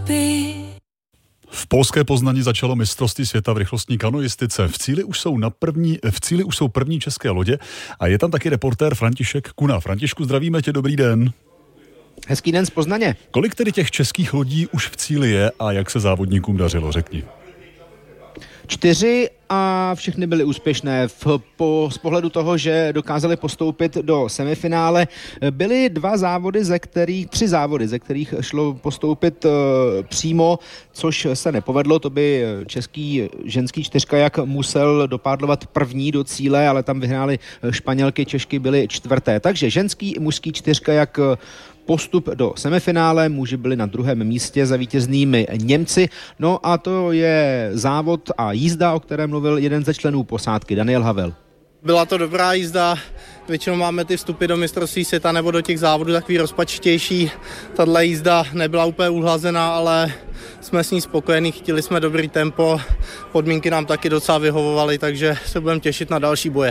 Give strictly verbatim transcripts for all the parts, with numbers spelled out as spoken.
V polské Poznani začalo mistrovství světa v rychlostní kanoistice. V cíli už jsou na první, v cíli už jsou první české lodě a je tam taky reportér František Kuna. Františku, zdravíme tě, dobrý den. Hezký den z Poznaně. Kolik tedy těch českých lodí už v cíli je a jak se závodníkům dařilo, řekni? Čtyři a všechny byly úspěšné. V, po, z pohledu toho, že dokázali postoupit do semifinále, byly dva závody, ze kterých, tři závody, ze kterých šlo postoupit e, přímo, což se nepovedlo. To by český ženský čtyřkajak musel dopádlovat první do cíle, ale tam vyhrály Španělky, Češky byly čtvrté. Takže ženský i mužský čtyřkajak postup do semifinále, muži byli na druhém místě za vítěznými Němci. No a to je závod a jízda, o kterém mluvil jeden ze členů posádky, Daniel Havel. Byla to dobrá jízda, většinou máme ty vstupy do mistrovství světa nebo do těch závodů takový rozpačitější. Tahle jízda nebyla úplně uhlazená, ale jsme s ní spokojení, chtěli jsme dobrý tempo, podmínky nám taky docela vyhovovaly, takže se budeme těšit na další boje.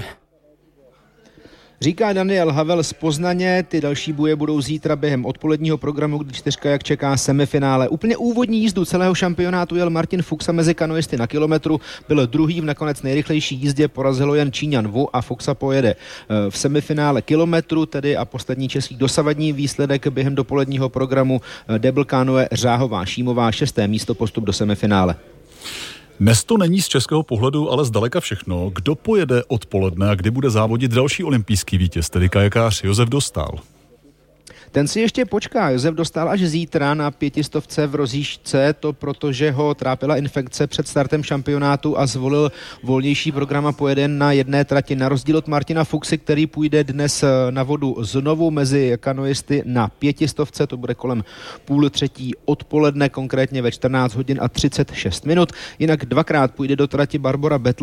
Říká Daniel Havel z Poznaně, ty další boje budou zítra během odpoledního programu, kdy čtyřkajak čeká semifinále. Úplně úvodní jízdu celého šampionátu jel Martin Fuchsa mezi kanoisty na kilometru, byl druhý v nakonec nejrychlejší jízdě, porazilo jen Číňan Wu a Fuchsa pojede v semifinále kilometru, tedy a poslední český dosavadní výsledek během dopoledního programu Double Canoe Řáhová Šímová, šesté místo, postup do semifinále. Dnes to není z českého pohledu ale zdaleka všechno. Kdo pojede odpoledne a kdy bude závodit další olympijský vítěz, tedy kajakář Josef Dostál? Ten si ještě počká. Josef Dostál až zítra na pětistovce v Rozíšce, to protože ho trápila infekce před startem šampionátu a zvolil volnější program a pojede na jedné trati. Na rozdíl od Martina Fuchsy, který půjde dnes na vodu znovu mezi kanoisty na pětistovce, to bude kolem půl třetí odpoledne, konkrétně ve čtrnáct hodin a třicet šest minut. Jinak dvakrát půjde do trati Barbora Betl.